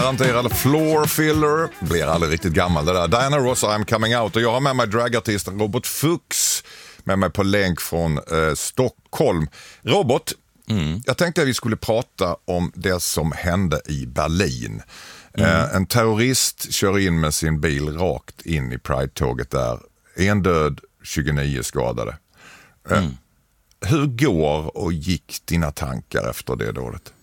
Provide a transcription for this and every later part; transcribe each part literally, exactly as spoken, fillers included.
Garanterad floor filler, blir aldrig riktigt gammal det där. Diana Ross, I'm coming out, och jag har med mig dragartisten Robert Fuchs med mig på länk från eh, Stockholm. Robert, mm. jag tänkte att vi skulle prata om det som hände i Berlin. Mm. Eh, en terrorist kör in med sin bil rakt in i Pride-tåget där. En död, tjugonio skadade. Eh, mm. Hur går och gick dina tankar efter det dådet?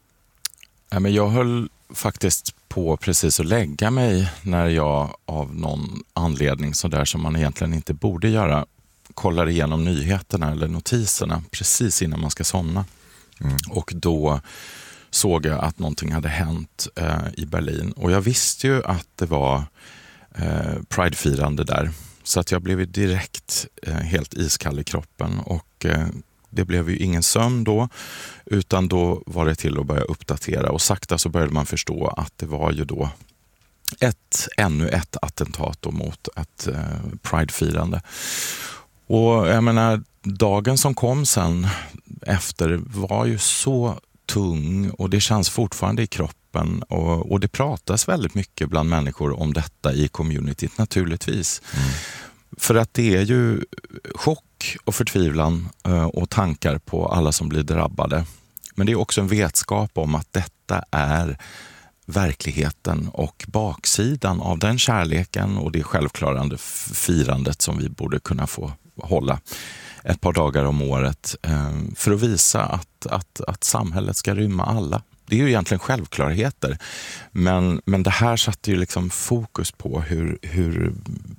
Ja, men jag höll faktiskt på precis att lägga mig när jag av någon anledning så där som man egentligen inte borde göra kollar igenom nyheterna eller notiserna precis innan man ska somna. Mm. Och då såg jag att någonting hade hänt eh, i Berlin. Och jag visste ju att det var eh, Pride-firande där. Så att jag blev direkt eh, helt iskall i kroppen och eh, det blev ju ingen sömn då, utan då var det till att börja uppdatera och sakta så började man förstå att det var ju då ett, ännu ett attentat då mot ett eh, Pride-firande. Och jag menar, dagen som kom sen efter var ju så tung och det känns fortfarande i kroppen och, och det pratas väldigt mycket bland människor om detta i communityt naturligtvis. Mm. För att det är ju chock och förtvivlan och tankar på alla som blir drabbade. Men det är också en vetskap om att detta är verkligheten och baksidan av den kärleken och det självklarande firandet som vi borde kunna få hålla ett par dagar om året för att visa att, att, att samhället ska rymma alla. Det är ju egentligen självklarheter, men, men det här satte ju liksom fokus på hur, hur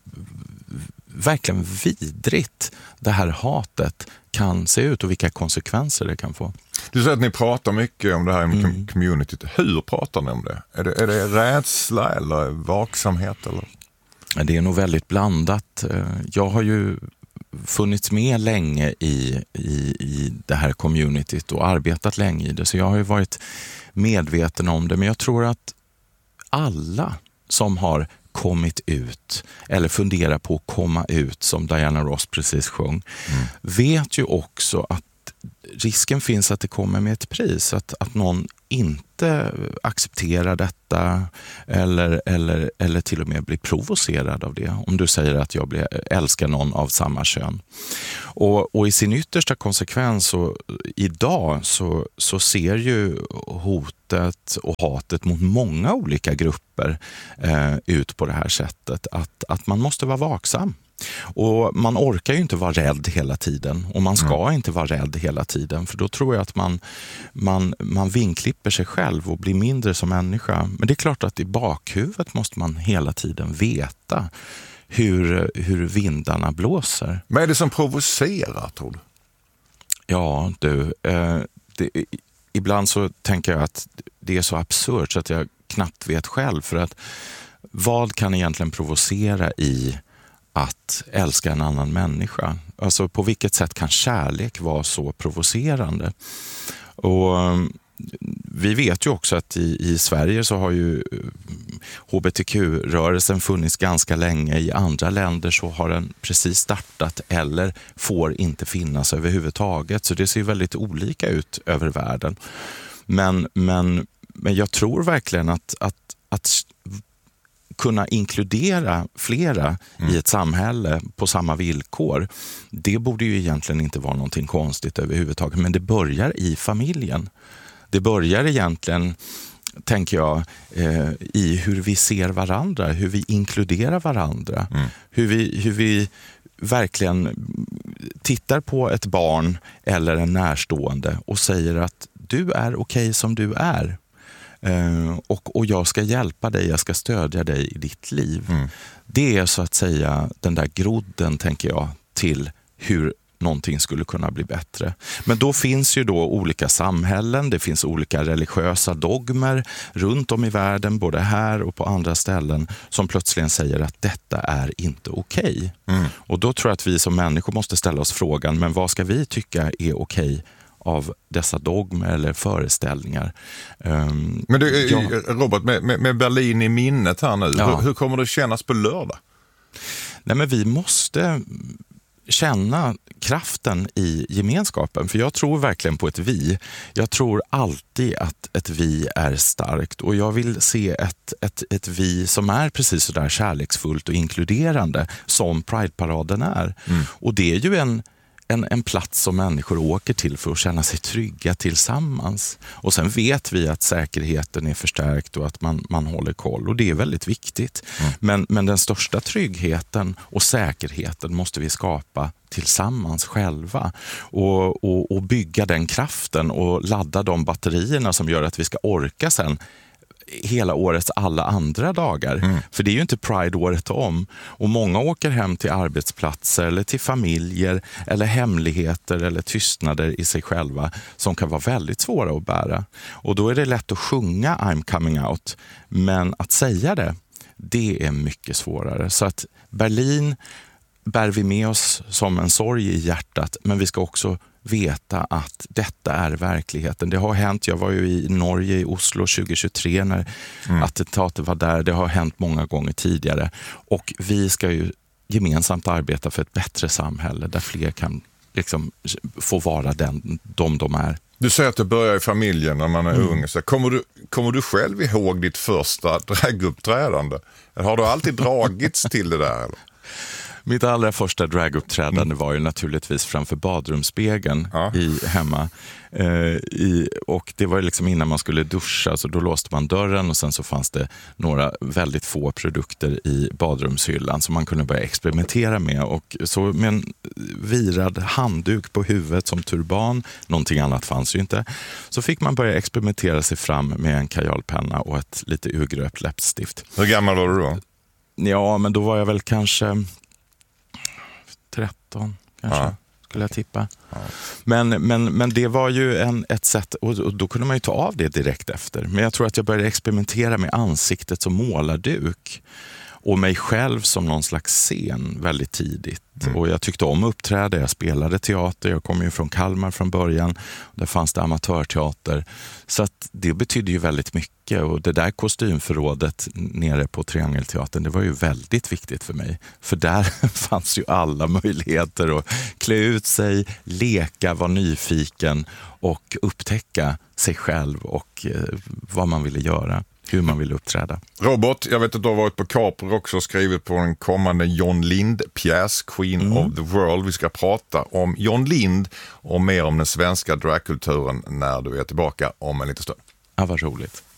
verkligen vidrigt det här hatet kan se ut och vilka konsekvenser det kan få. Du säger att ni pratar mycket om det här i mm. communityt. Hur pratar ni om det? Är det, är det rädsla eller vaksamhet? Eller? Det är nog väldigt blandat. Jag har ju funnits med länge i, i, i det här communityt och arbetat länge i det. Så jag har ju varit medveten om det. Men jag tror att alla som har kommit ut eller funderar på att komma ut som Diana Ross precis sjöng mm. vet ju också att risken finns att det kommer med ett pris. Att, att någon inte accepterar detta eller, eller, eller till och med blir provocerad av det. Om du säger att jag blir, älskar någon av samma kön. Och, och i sin yttersta konsekvens så, idag så, så ser ju hotet och hatet mot många olika grupper eh, ut på det här sättet. Att, att man måste vara vaksam. Och man orkar ju inte vara rädd hela tiden och man ska mm. inte vara rädd hela tiden för då tror jag att man, man, man vinklipper sig själv och blir mindre som människa. Men det är klart att i bakhuvudet måste man hela tiden veta hur, hur vindarna blåser. Vad är det som provocerar, tror du? Ja, du, eh, det, ibland så tänker jag att det är så absurt så att jag knappt vet själv för att vad kan egentligen provocera i att älska en annan människa? Alltså på vilket sätt kan kärlek vara så provocerande? Och vi vet ju också att i, i Sverige så har ju H B T Q-rörelsen funnits ganska länge. I andra länder så har den precis startat eller får inte finnas överhuvudtaget. Så det ser väldigt olika ut över världen. Men, men, men jag tror verkligen att, att, att kunna inkludera flera mm. i ett samhälle på samma villkor, det borde ju egentligen inte vara någonting konstigt överhuvudtaget. Men det börjar i familjen. Det börjar egentligen, tänker jag, eh, i hur vi ser varandra, hur vi inkluderar varandra. Mm. Hur vi, hur vi verkligen tittar på ett barn eller en närstående och säger att du är okej som du är. Uh, och, och jag ska hjälpa dig, jag ska stödja dig i ditt liv. Mm. Det är så att säga den där grodden, tänker jag, till hur någonting skulle kunna bli bättre. Men då finns ju då olika samhällen, det finns olika religiösa dogmer runt om i världen, både här och på andra ställen, som plötsligen säger att detta är inte okej. Mm. Och då tror jag att vi som människor måste ställa oss frågan, men vad ska vi tycka är okej av dessa dogmer eller föreställningar? Um, men du, ja. Robert, med, med Berlin i minnet här nu, ja. hur, hur kommer det kännas på lördag? Nej, men vi måste känna kraften i gemenskapen. För jag tror verkligen på ett vi. Jag tror alltid att ett vi är starkt. Och jag vill se ett, ett, ett vi som är precis så där kärleksfullt och inkluderande som Pride-paraden är. Mm. Och det är ju en En, en plats som människor åker till för att känna sig trygga tillsammans. Och sen vet vi att säkerheten är förstärkt och att man, man håller koll. Och det är väldigt viktigt. Mm. Men, men den största tryggheten och säkerheten måste vi skapa tillsammans själva. Och, och, och bygga den kraften och ladda de batterierna som gör att vi ska orka sen hela årets alla andra dagar. Mm. För det är ju inte Pride året om. Och många åker hem till arbetsplatser eller till familjer eller hemligheter eller tystnader i sig själva som kan vara väldigt svåra att bära. Och då är det lätt att sjunga I'm coming out. Men att säga det, det är mycket svårare. Så att Berlin bär vi med oss som en sorg i hjärtat, men vi ska också veta att detta är verkligheten. Det har hänt, jag var ju i Norge, i Oslo tjugohundratjugotre när mm. attentatet var där. Det har hänt många gånger tidigare. Och vi ska ju gemensamt arbeta för ett bättre samhälle där fler kan liksom få vara den, de de är. Du säger att det börjar i familjen när man är mm. ung. Så kommer, du, kommer du själv ihåg ditt första draguppträdande? Har du alltid dragits till det där eller? Mitt allra första draguppträdande mm. var ju naturligtvis framför badrumsspegeln ja. i, hemma. Eh, i, och det var ju liksom innan man skulle duscha, så då låste man dörren och sen så fanns det några väldigt få produkter i badrumshyllan som man kunde börja experimentera med. Och så med en virad handduk på huvudet som turban, någonting annat fanns ju inte, så fick man börja experimentera sig fram med en kajalpenna och ett lite urgröpt läppstift. Hur gammal var du då? Ja, men då var jag väl kanske tretton kanske, ja. skulle jag tippa. Ja. Men, men, men det var ju en, ett sätt, och, och då kunde man ju ta av det direkt efter. Men jag tror att jag började experimentera med ansiktet som målarduk och mig själv som någon slags scen väldigt tidigt. Mm. Och jag tyckte om uppträda, jag spelade teater, jag kom ju från Kalmar från början. Där fanns det amatörteater. Så att det betydde ju väldigt mycket. Och det där kostymförrådet nere på Triangelteatern, det var ju väldigt viktigt för mig. För där fanns ju alla möjligheter att klä ut sig, leka, vara nyfiken och upptäcka sig själv och eh, vad man ville göra. Hur man vill uppträda. Robert, jag vet att du har varit på Capri också och skrivit på en kommande John Lind-pjäs, Queen mm. of the World. Vi ska prata om John Lind och mer om den svenska dragkulturen när du är tillbaka om en liten stund. Ja, vad roligt.